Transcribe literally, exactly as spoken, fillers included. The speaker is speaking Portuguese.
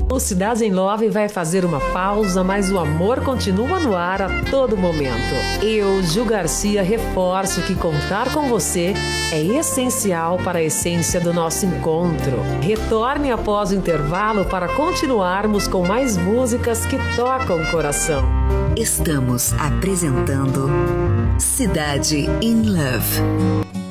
O Cidade em Love vai fazer uma pausa, mas o amor continua no ar a todo momento. Eu, Ju Garcia, reforço que contar com você é essencial para a essência do nosso encontro. Retorne após o intervalo para continuarmos com mais músicas que tocam o coração. Estamos apresentando Cidade in Love.